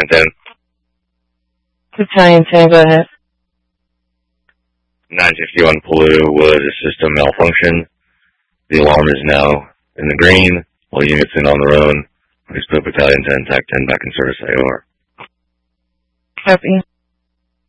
10. Battalion 10, go ahead. 961 Palu was a system malfunction. The alarm is now in the green. All units in on their own. Please put Battalion 10, TAC 10 back in service AOR. Copy.